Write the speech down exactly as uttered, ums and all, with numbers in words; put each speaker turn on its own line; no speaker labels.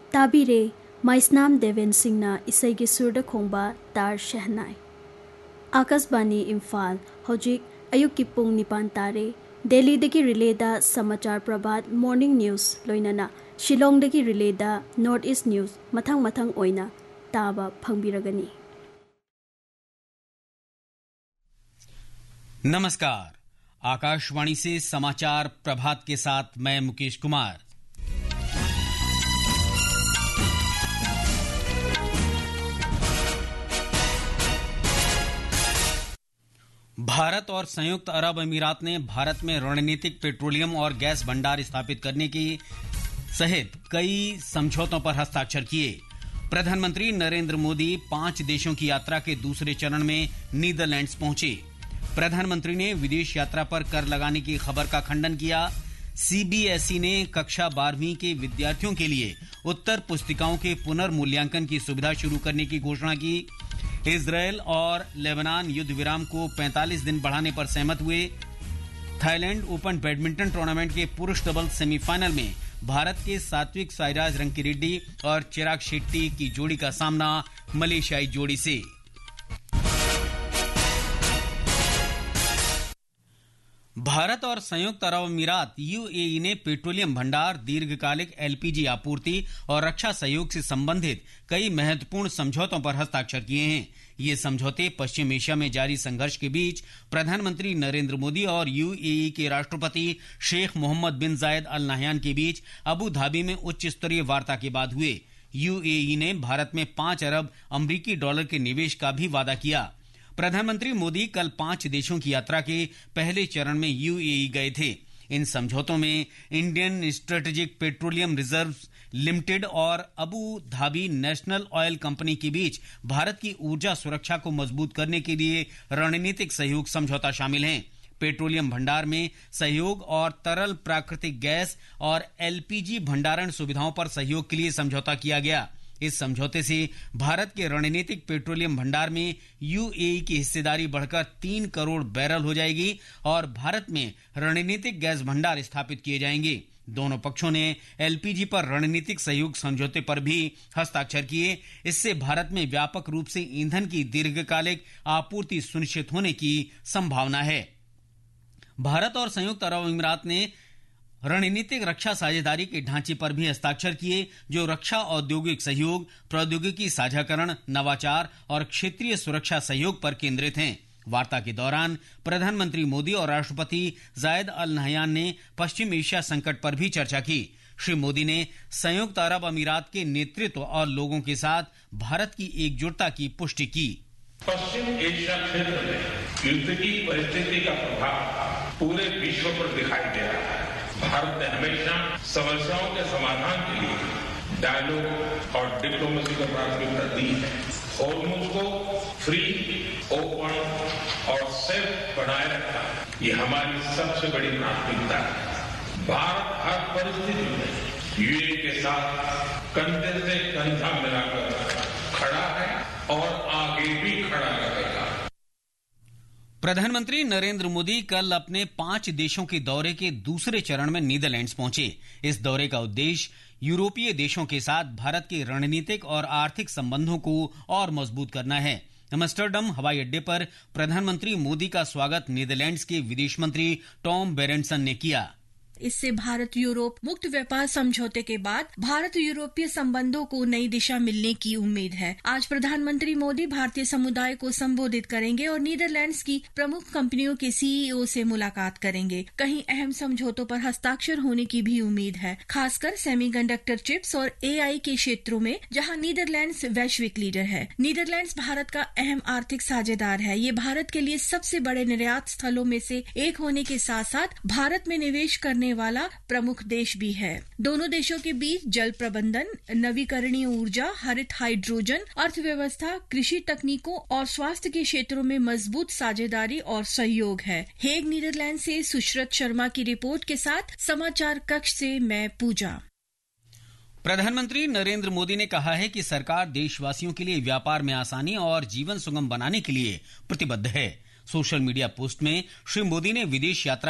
ताबिरे माइस्नाम देवेन सिंहना इसाईगी सुरदा खोंबा तार शहनाई। आकाशवाणी इम्फाल हौजिक अयुक की पुंग निपान तारे दिल्लीदगी रिलेदा समाचार प्रभात morning news लोइनाना शिलोंगदगी रिलेदा north east news मथंग मथंग ओइना ताबा फंगबिरगनी।
नमस्कार, आकाशवाणी से समाचार प्रभात के साथ मैं मुकेश कुमार। भारत और संयुक्त अरब अमीरात ने भारत में रणनीतिक पेट्रोलियम और गैस भंडार स्थापित करने की सहित कई समझौतों पर हस्ताक्षर किए। प्रधानमंत्री नरेंद्र मोदी पांच देशों की यात्रा के दूसरे चरण में नीदरलैंड्स पहुंचे। प्रधानमंत्री ने विदेश यात्रा पर कर लगाने की खबर का खंडन किया। सीबीएसई ने कक्षा बारहवीं के विद्यार्थियों के लिए उत्तर पुस्तिकाओं के पुनर्मूल्यांकन की सुविधा शुरू करने की घोषणा की। इजरायल और लेबनान युद्ध विराम को पैंतालीस दिन बढ़ाने पर सहमत हुए। थाईलैंड ओपन बैडमिंटन टूर्नामेंट के पुरुष डबल्स सेमीफाइनल में भारत के सात्विक साईराज रंकीरेड्डी और चिराग शेट्टी की जोड़ी का सामना मलेशियाई जोड़ी से। भारत और संयुक्त अरब अमीरात यूएई ने पेट्रोलियम भंडार, दीर्घकालिक एलपीजी आपूर्ति और रक्षा सहयोग से संबंधित कई महत्वपूर्ण समझौतों पर हस्ताक्षर किए हैं। ये समझौते पश्चिम एशिया में जारी संघर्ष के बीच प्रधानमंत्री नरेंद्र मोदी और यूएई के राष्ट्रपति शेख मोहम्मद बिन जायद अल नाह्यान के बीच अबू धाबी में उच्च स्तरीय वार्ता के बाद हुए। यूएई ने भारत में पांच अरब अमरीकी डॉलर के निवेश का भी वादा किया। प्रधानमंत्री मोदी कल पांच देशों की यात्रा के पहले चरण में यूएई गए थे। इन समझौतों में Indian strategic petroleum reserves limited और Abu Dhabi national oil company के बीच भारत की ऊर्जा सुरक्षा को मजबूत करने के लिए रणनीतिक सहयोग समझौता शामिल हैं। पेट्रोलियम भंडार में सहयोग और तरल प्राकृतिक गैस और एलपीजी भंडारण सुविधाओं पर सहयोग के लिए समझौता किया गया। इस समझौते से भारत के रणनीतिक पेट्रोलियम भंडार में यूएई की हिस्सेदारी बढ़कर तीन करोड़ बैरल हो जाएगी और भारत में रणनीतिक गैस भंडार स्थापित किए जाएंगे। दोनों पक्षों ने एलपीजी पर रणनीतिक सहयोग समझौते पर भी हस्ताक्षर किए। इससे भारत में व्यापक रूप से ईंधन की दीर्घकालिक आपूर्ति सुनिश्चित होने की संभावना है। भारत और संयुक्त अरब अमीरात ने रणनीतिक रक्षा साझेदारी के ढांचे पर भी हस्ताक्षर किए, जो रक्षा औद्योगिक सहयोग, प्रौद्योगिकी साझाकरण, नवाचार और क्षेत्रीय सुरक्षा सहयोग पर केंद्रित हैं। वार्ता के दौरान प्रधानमंत्री मोदी और राष्ट्रपति जायद अल नाह्यान ने पश्चिम एशिया संकट पर भी चर्चा की। श्री मोदी ने संयुक्त अरब अमीरात के नेतृत्व और लोगों के साथ भारत की एकजुटता की पुष्टि की।
पश्चिम एशिया क्षेत्र में युद्ध की परिस्थिति का प्रभाव पूरे विश्व पर दिखाई दे रहा है। भारत ने हमेशा समस्याओं के समाधान के लिए डायलॉग और डिप्लोमेसी को प्राथमिकता दी है। हॉर्मुज़ को फ्री, ओपन और सेफ बनाए रखना ये हमारी सबसे बड़ी प्राथमिकता है। भारत हर परिस्थिति में यूएई के साथ कंधे से कंधा मिलाकर खड़ा है और आगे भी खड़ा रहेगा।
प्रधानमंत्री नरेंद्र मोदी कल अपने पांच देशों के दौरे के दूसरे चरण में नीदरलैंड्स पहुंचे। इस दौरे का उद्देश्य यूरोपीय देशों के साथ भारत के रणनीतिक और आर्थिक संबंधों को और मजबूत करना है। एम्स्टर्डम हवाई अड्डे पर प्रधानमंत्री मोदी का स्वागत नीदरलैंड्स के विदेश मंत्री टॉम बेरेंटसन ने किया।
इससे भारत यूरोप मुक्त व्यापार समझौते के बाद भारत यूरोपीय संबंधों को नई दिशा मिलने की उम्मीद है। आज प्रधानमंत्री मोदी भारतीय समुदाय को संबोधित करेंगे और नीदरलैंड्स की प्रमुख कंपनियों के सीईओ से मुलाकात करेंगे। कहीं अहम समझौतों पर हस्ताक्षर होने की भी उम्मीद है, खासकर सेमीकंडक्टर चिप्स और एआई के क्षेत्रों में, जहां नीदरलैंड्स वैश्विक लीडर है। नीदरलैंड्स भारत का अहम आर्थिक साझेदार है। ये भारत के लिए सबसे बड़े निर्यात स्थलों में से एक होने के साथ साथ भारत में निवेश करने वाला प्रमुख देश भी है। दोनों देशों के बीच जल प्रबंधन, नवीकरणीय ऊर्जा, हरित हाइड्रोजन, अर्थव्यवस्था, कृषि तकनीकों और स्वास्थ्य के क्षेत्रों में मजबूत साझेदारी और सहयोग है। हेग, नीदरलैंड से सुश्रत शर्मा की रिपोर्ट के साथ समाचार कक्ष से मैं पूजा।
प्रधानमंत्री नरेंद्र मोदी ने कहा है कि सरकार देशवासियों के लिए व्यापार में आसानी और जीवन सुगम बनाने के लिए प्रतिबद्ध है। सोशल मीडिया पोस्ट में श्री मोदी ने विदेश यात्रा